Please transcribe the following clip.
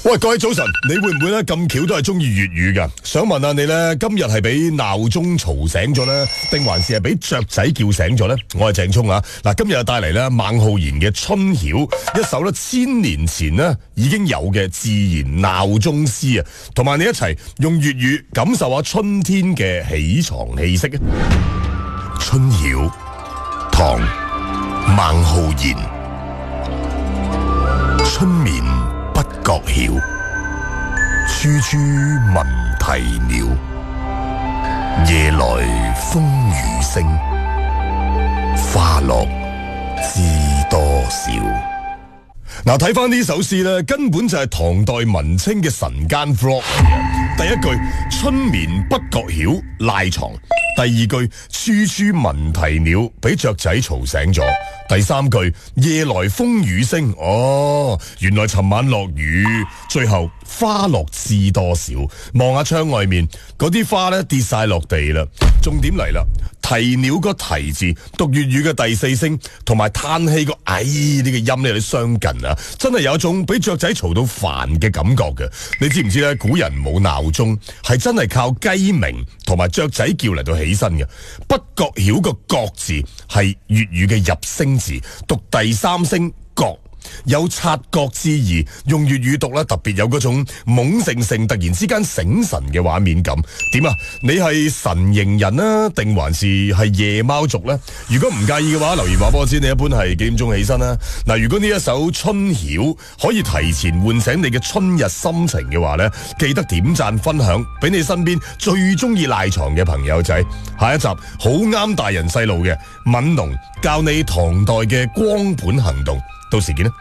喂，各位早晨，你會唔會咧咁巧都係中意粵語噶？想問下你咧，今日係俾鬧鐘嘈醒咗咧，定還是係俾雀仔叫醒咗咧？我係鄭聰啊！嗱，今日帶嚟咧孟浩然嘅《春曉》，一首咧1000年前呢已經有嘅自然鬧鐘詩啊，同埋你一齊用粵語感受下春天嘅起床氣息啊！《春曉》，唐，孟浩然。春眠不覺曉，處處聞啼鳥。夜來風雨聲，花落知多少。嗱，睇翻呢首詩咧，根本就係唐代文青嘅晨間 vlog。第一句春眠不覺曉，賴床；第二句處處聞啼鳥，俾雀仔嘈醒咗；第三句夜來風雨聲，哦，原來尋晚落雨；最後花落知多少，望下窗外面嗰啲花咧跌晒落地啦。重點嚟啦，啼鳥個啼字讀粵語嘅第四聲，同埋嘆氣個哎呢個音咧有啲相近啊，真係有一種俾雀仔嘈到煩嘅感覺嘅。你知唔知咧？古人冇鬧鐘，係真係靠雞鳴同埋雀仔叫嚟到起身嘅。不覺曉個覺字係粵語嘅入聲字，讀第三聲覺。有察覺之意，用粵語讀咧，特別有嗰種懵盛盛突然之間醒神嘅畫面感。點啊？你係晨型人啊，定還是係夜貓族呢？如果唔介意嘅話，留言話俾我知，你一般係幾點鐘起身啊？嗱，如果呢一首春曉可以提前喚醒你嘅春日心情嘅話呢，記得點讚分享俾你身邊最中意賴床嘅朋友仔。下一集好啱大人細路嘅，敏龍教你唐代嘅光盤行動。到時見啦。